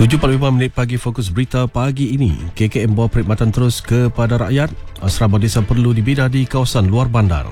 7.45 minit pagi, fokus berita pagi ini. KKM bawa perkhidmatan terus kepada rakyat. Asrama desa perlu dibina di kawasan luar bandar.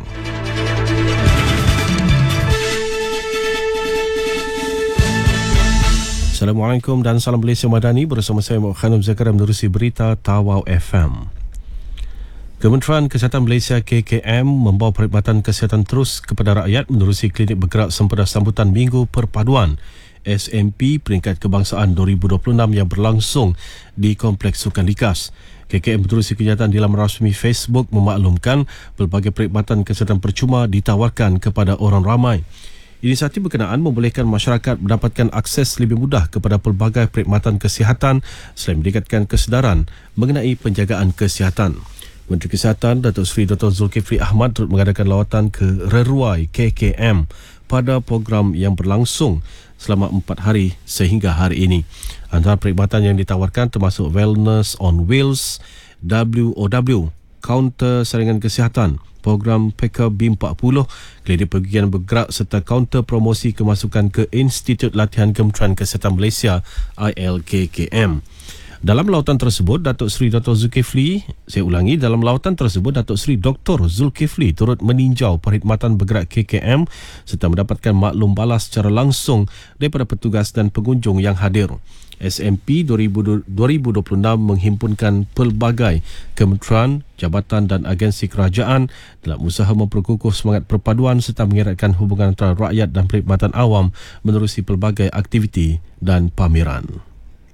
Assalamualaikum dan salam Malaysia Madani. Bersama saya Muhammad Khanum Zakaria menerusi berita Tawau FM. Kementerian Kesihatan Malaysia KKM membawa perkhidmatan kesihatan terus kepada rakyat menerusi klinik bergerak sempena sambutan Minggu Perpaduan SMP Peringkat Kebangsaan 2026 yang berlangsung di Kompleks Sukan Likas. KKM menerusi kenyataan di laman rasmi Facebook memaklumkan pelbagai perkhidmatan kesihatan percuma ditawarkan kepada orang ramai. Inisiatif berkenaan membolehkan masyarakat mendapatkan akses lebih mudah kepada pelbagai perkhidmatan kesihatan selain meningkatkan kesedaran mengenai penjagaan kesihatan. Menteri Kesihatan Datuk Seri Dr. Zulkifli Ahmad turut mengadakan lawatan ke Reruai KKM pada program yang berlangsung selama 4 hari sehingga hari ini. Antara perkhidmatan yang ditawarkan termasuk Wellness on Wheels, WOW, kaunter saringan kesihatan, program PKB 40, klinik pergian bergerak serta kaunter promosi kemasukan ke Institut Latihan Kementerian Kesihatan Malaysia ILKKM. Dalam lawatan tersebut, Datuk Seri Dr. Zulkifli turut meninjau perkhidmatan bergerak KKM serta mendapatkan maklum balas secara langsung daripada petugas dan pengunjung yang hadir. SMP 2026 menghimpunkan pelbagai kementerian, jabatan dan agensi kerajaan dalam usaha memperkukuh semangat perpaduan serta mengeratkan hubungan antara rakyat dan perkhidmatan awam menerusi pelbagai aktiviti dan pameran.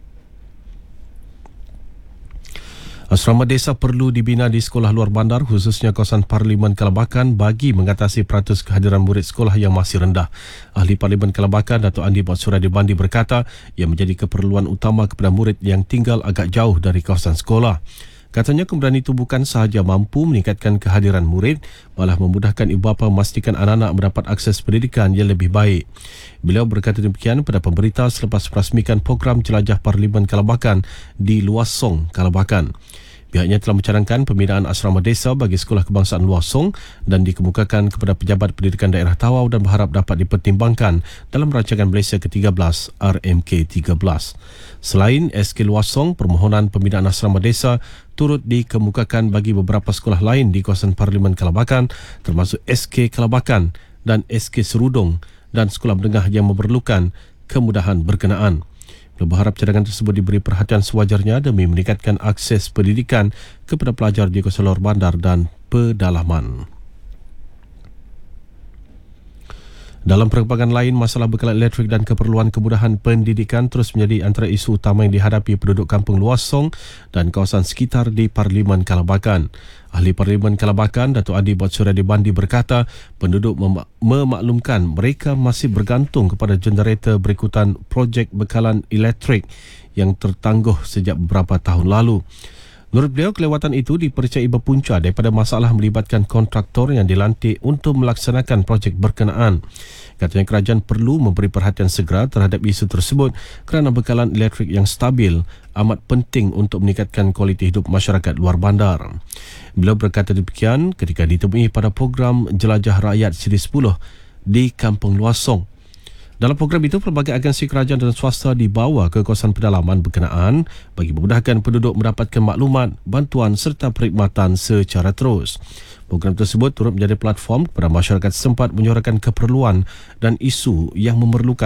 Asrama desa perlu dibina di sekolah luar bandar khususnya kawasan Parlimen Kelabakan bagi mengatasi peratus kehadiran murid sekolah yang masih rendah. Ahli Parlimen Kelabakan Datuk Andi Batsura Dibandi berkata ia menjadi keperluan utama kepada murid yang tinggal agak jauh dari kawasan sekolah. Katanya kemudahan itu bukan sahaja mampu meningkatkan kehadiran murid, malah memudahkan ibu bapa memastikan anak-anak mendapat akses pendidikan yang lebih baik. Beliau berkata demikian pada pemberita selepas merasmikan program jelajah Parlimen Kelabakan di Luasong, Kelabakan. Pihaknya telah mencadangkan pembinaan asrama desa bagi Sekolah Kebangsaan Luasong dan dikemukakan kepada Pejabat Pendidikan Daerah Tawau dan berharap dapat dipertimbangkan dalam rancangan Malaysia ke-13 RMK13. Selain SK Luasong, permohonan pembinaan asrama desa turut dikemukakan bagi beberapa sekolah lain di kawasan Parlimen Kelabakan termasuk SK Kelabakan dan SK Serudong dan sekolah menengah yang memerlukan kemudahan berkenaan. Beliau berharap cadangan tersebut diberi perhatian sewajarnya demi meningkatkan akses pendidikan kepada pelajar di kawasan luar bandar dan pedalaman. Dalam perkembangan lain, masalah bekalan elektrik dan keperluan kemudahan pendidikan terus menjadi antara isu utama yang dihadapi penduduk kampung Luasong dan kawasan sekitar di Parlimen Kelabakan. Ahli Parlimen Kelabakan, Datuk Andi Batsura Dibandi berkata, penduduk memaklumkan mereka masih bergantung kepada generator berikutan projek bekalan elektrik yang tertangguh sejak beberapa tahun lalu. Menurut beliau, kelewatan itu dipercayai berpunca daripada masalah melibatkan kontraktor yang dilantik untuk melaksanakan projek berkenaan. Katanya kerajaan perlu memberi perhatian segera terhadap isu tersebut kerana bekalan elektrik yang stabil amat penting untuk meningkatkan kualiti hidup masyarakat luar bandar. Beliau berkata demikian ketika ditemui pada program Jelajah Rakyat Siri 10 di Kampung Luasong. Dalam program itu, pelbagai agensi kerajaan dan swasta dibawa ke kawasan pedalaman berkenaan bagi memudahkan penduduk mendapatkan maklumat, bantuan serta perkhidmatan secara terus. Program tersebut turut menjadi platform kepada masyarakat setempat menyuarakan keperluan dan isu yang memerlukan